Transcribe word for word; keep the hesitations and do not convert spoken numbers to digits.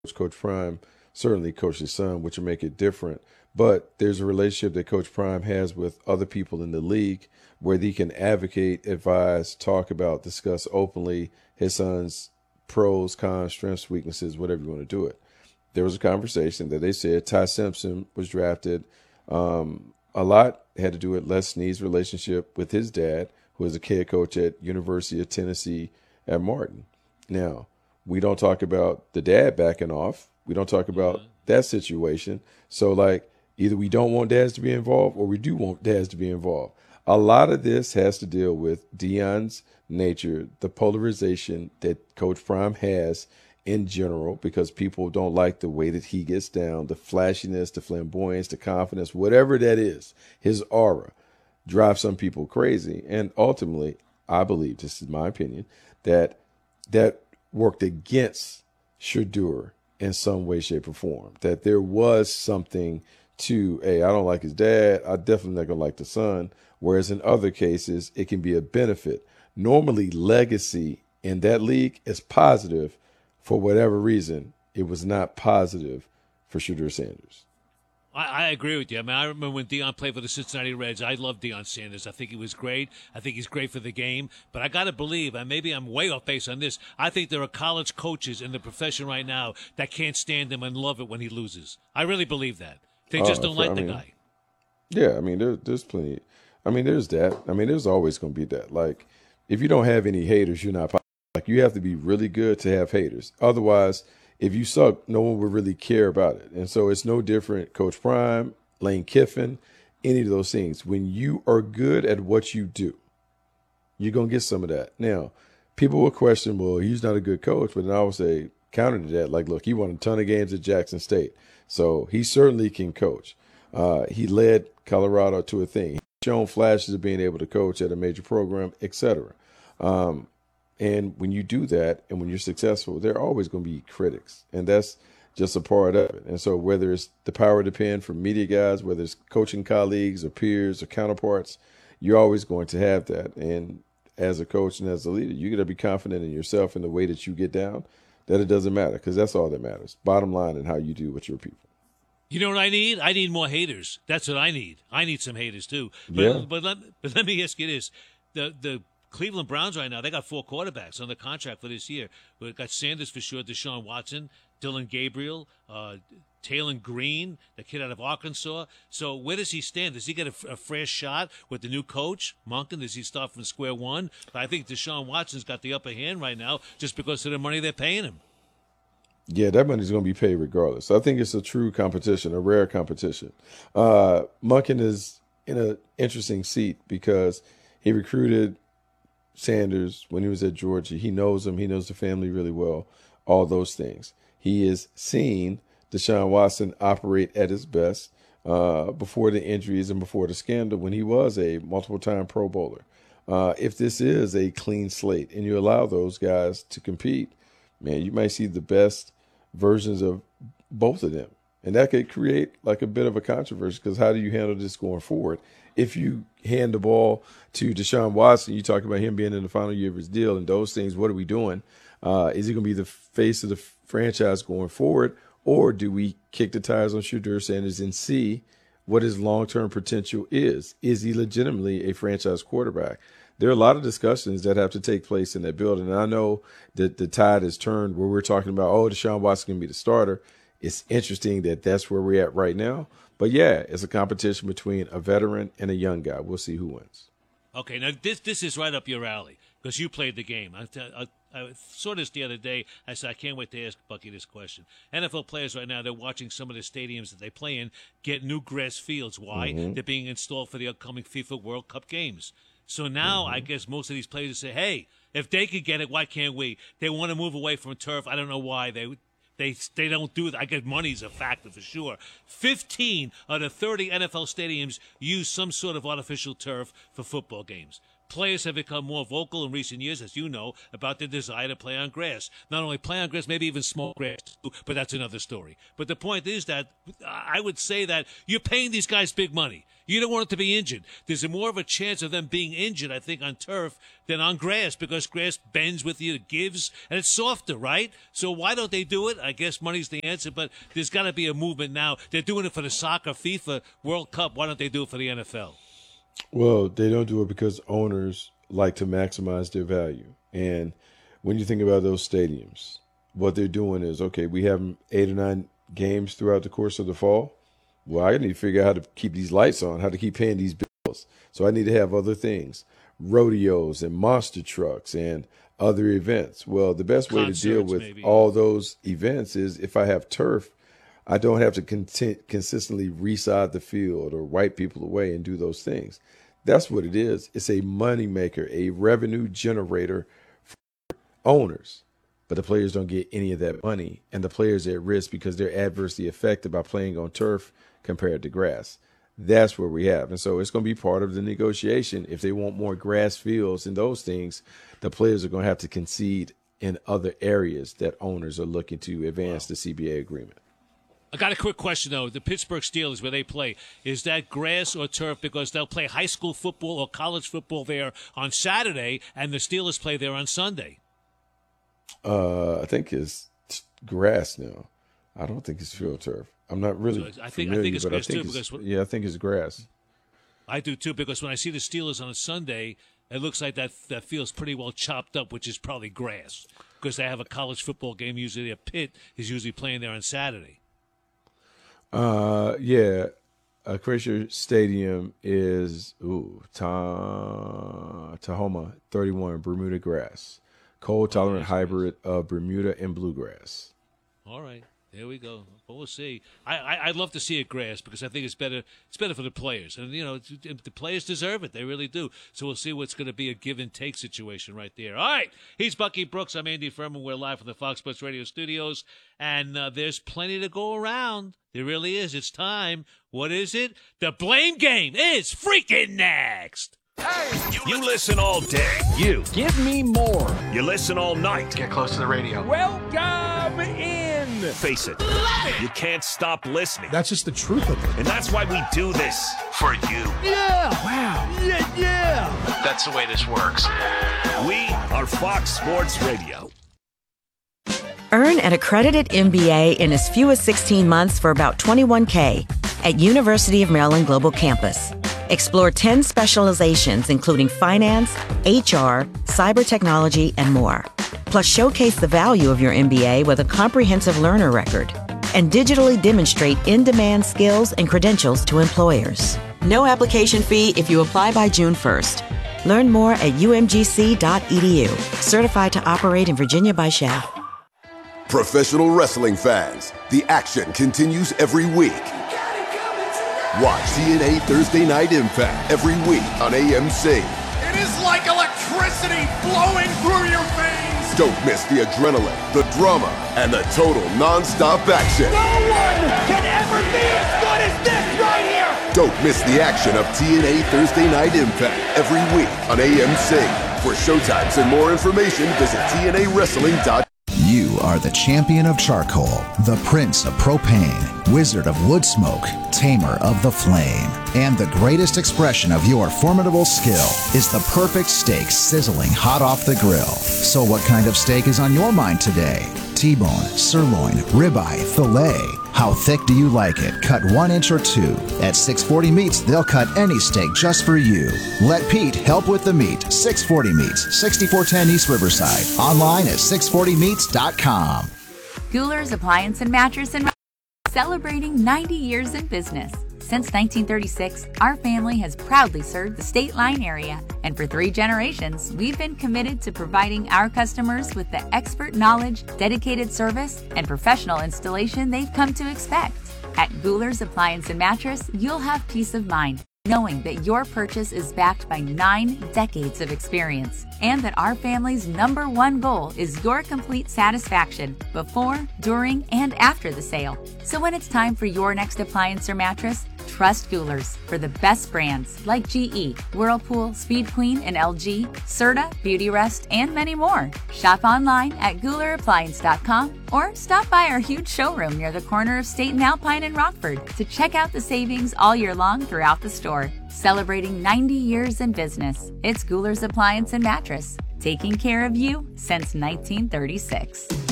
Coach Prime certainly coached his son, which will make it different. But there's a relationship that Coach Prime has with other people in the league where he can advocate, advise, talk about, discuss openly his son's pros, cons, strengths, weaknesses, whatever you want to do it. There was a conversation that they said Ty Simpson was drafted. Um, a lot had to do with Les Snead's relationship with his dad, who is a head coach at University of Tennessee at Martin. Now, we don't talk about the dad backing off. We don't talk about mm-hmm. that situation. So, like, either we don't want dads to be involved or we do want dads to be involved. A lot of this has to deal with Deion's nature, the polarization that Coach Prime has in general, because people don't like the way that he gets down, the flashiness, the flamboyance, the confidence, whatever that is, his aura drives some people crazy. And ultimately, I believe, this is my opinion, that that worked against Shedeur in some way, shape, or form. That there was something to, hey, I don't like his dad, I definitely not going to like the son, whereas in other cases, it can be a benefit. Normally, legacy in that league is positive. For whatever reason, it was not positive for Shedeur Sanders. I, I agree with you. I mean, I remember when Deion played for the Cincinnati Reds. I loved Deion Sanders. I think he was great. I think he's great for the game. But I got to believe, and maybe I'm way off base on this, I think there are college coaches in the profession right now that can't stand him and love it when he loses. I really believe that. They just uh, don't for, like I the mean, guy. Yeah, I mean, there, there's plenty. I mean, there's that. I mean, there's always going to be that. Like, if you don't have any haters, you're not. Like, you have to be really good to have haters. Otherwise, if you suck, no one would really care about it. And so it's no different. Coach Prime, Lane Kiffin, any of those things. When you are good at what you do, you're going to get some of that. Now, people will question, well, he's not a good coach. But then I would say, counter to that, like, look, he won a ton of games at Jackson State. So he certainly can coach. Uh, he led Colorado to a thing. He's shown flashes of being able to coach at a major program, et cetera. Um, And when you do that and when you're successful, there are always going to be critics. And that's just a part of it. And so whether it's the power of the pen from media guys, whether it's coaching colleagues or peers or counterparts, you're always going to have that. And as a coach and as a leader, you got to be confident in yourself and the way that you get down, that it doesn't matter, because that's all that matters. Bottom line, and how you do with your people. You know what I need? I need more haters. That's what I need. I need some haters too. But, yeah. but, let, but let me ask you this. The the Cleveland Browns right now, they got four quarterbacks on the contract for this year. We've got Sanders for sure, Deshaun Watson, Dylan Gabriel, uh, Taylor Green, the kid out of Arkansas. So where does he stand? Does he get a, a fresh shot with the new coach, Monken? Does he start from square one? But I think Deshaun Watson's got the upper hand right now just because of the money they're paying him. Yeah, that money's going to be paid regardless. So I think it's a true competition, a rare competition. Uh, Monken is in an interesting seat because he recruited Sanders when he was at Georgia. He knows him. He knows the family really well, all those things. He has seen Deshaun Watson operate at his best uh, before the injuries and before the scandal when he was a multiple-time Pro Bowler. Uh, if this is a clean slate and you allow those guys to compete, man, you might see the best versions of both of them. And that could create like a bit of a controversy, because how do you handle this going forward? If you hand the ball to Deshaun Watson, you talk about him being in the final year of his deal and those things, what are we doing? Uh, is he going to be the face of the franchise going forward? Or do we kick the tires on Shedeur Sanders and see what his long-term potential is? Is he legitimately a franchise quarterback? There are a lot of discussions that have to take place in that building. And I know that the tide has turned where we're talking about, oh, Deshaun Watson can be the starter. It's interesting that that's where we're at right now. But, yeah, it's a competition between a veteran and a young guy. We'll see who wins. Okay, now this this is right up your alley because you played the game. I, I, I saw this the other day. I said, I can't wait to ask Bucky this question. N F L players right now, they're watching some of the stadiums that they play in get new grass fields. Why? Mm-hmm. They're being installed for the upcoming FIFA World Cup games. So now mm-hmm. I guess most of these players say, hey, if they could get it, why can't we? They want to move away from turf. I don't know why. They They they don't do that. I guess money's a factor for sure. fifteen out of thirty N F L stadiums use some sort of artificial turf for football games. players have become more vocal in recent years, as you know, about their desire to play on grass. Not only play on grass, maybe even small grass, too, but that's another story. But the point is that I would say that you're paying these guys big money. You don't want them to be injured. There's a more of a chance of them being injured, I think, on turf than on grass, because grass bends with you, it gives, and it's softer, right? So why don't they do it? I guess money's the answer, but there's got to be a movement now. They're doing it for the soccer FIFA World Cup. Why don't they do it for the N F L? Well, they don't do it because owners like to maximize their value. And when you think about those stadiums, what they're doing is, okay, we have eight or nine games throughout the course of the fall. Well, I need to figure out how to keep these lights on, how to keep paying these bills. So I need to have other things, rodeos and monster trucks and other events. Well, the best way Concerts, to deal with maybe. all those events is if I have turf, I don't have to content, consistently reside the field or wipe people away and do those things. That's what it is. It's a moneymaker, a revenue generator for owners. But the players don't get any of that money, and the players are at risk because they're adversely affected by playing on turf compared to grass. That's where we have. And so it's going to be part of the negotiation. If they want more grass fields and those things, the players are going to have to concede in other areas that owners are looking to advance wow. the C B A agreement. I got a quick question, though. The Pittsburgh Steelers, where they play, is that grass or turf? Because they'll play high school football or college football there on Saturday, and the Steelers play there on Sunday. Uh, I think it's grass now. I don't think it's field turf. I'm not really so I think, familiar, I think it's but grass I think too. it's, Because yeah, I think it's grass. I do, too, because when I see the Steelers on a Sunday, it looks like that, that field's pretty well chopped up, which is probably grass, because they have a college football game. Usually a Pitt is usually playing there on Saturday. Uh, yeah. Uh, Crozier Stadium is ooh, Ta- Tahoma thirty-one, Bermuda grass. Cold-tolerant oh, hybrid of Bermuda and bluegrass. All right. There we go. Well, we'll see. I, I, I'd love to see it grass because I think it's better It's better for the players. And, you know, the players deserve it. They really do. So we'll see what's going to be a give-and-take situation right there. All right. He's Bucky Brooks. I'm Andy Furman. We're live from the Fox Sports Radio studios. And uh, there's plenty to go around. There really is. It's time. What is it? The blame game is freaking next. Hey, you, you listen all day. You. Give me more. You listen all night. Get close to the radio. Welcome in. Face it. You can't stop listening. That's just the truth of it. And that's why we do this. For you. Yeah. Wow. Yeah, yeah. That's the way this works. We are Fox Sports Radio. Earn an accredited M B A in as few as sixteen months for about twenty-one K at University of Maryland Global Campus. Explore ten specializations, including finance, H R, cyber technology, and more. Plus, showcase the value of your M B A with a comprehensive learner record and digitally demonstrate in-demand skills and credentials to employers. No application fee if you apply by June first. Learn more at U M G C dot E D U. Certified to operate in Virginia by S H A. Professional wrestling fans, the action continues every week. Watch T N A Thursday Night Impact every week on A M C. It is like electricity flowing through your veins. Don't miss the adrenaline, the drama, and the total non-stop action. No one can ever be as good as this right here. Don't miss the action of T N A Thursday Night Impact every week on A M C. For showtimes and more information, visit T N A wrestling dot com. You are the champion of charcoal, the prince of propane, wizard of wood smoke, tamer of the flame, and the greatest expression of your formidable skill is the perfect steak sizzling hot off the grill. So what kind of steak is on your mind today? T-bone, sirloin, ribeye, filet. How thick do you like it? Cut one inch or two. At six forty Meats, they'll cut any steak just for you. Let Pete help with the meat. six forty Meats, sixty-four ten East Riverside. Online at six forty meats dot com. Guler's Appliance and Mattress and celebrating ninety years in business. Since nineteen thirty-six, our family has proudly served the State Line area, and for three generations, we've been committed to providing our customers with the expert knowledge, dedicated service, and professional installation they've come to expect. At Guler's Appliance and Mattress, you'll have peace of mind, knowing that your purchase is backed by nine decades of experience, and that our family's number one goal is your complete satisfaction before, during, and after the sale. So when it's time for your next appliance or mattress, Trust Goulers for the best brands like G E, Whirlpool, Speed Queen, and L G, Serta, Beautyrest, and many more. Shop online at Gouler Appliance dot com or stop by our huge showroom near the corner of State and Alpine in Rockford to check out the savings all year long throughout the store. Celebrating ninety years in business, it's Gouler's Appliance and Mattress, taking care of you since nineteen thirty-six.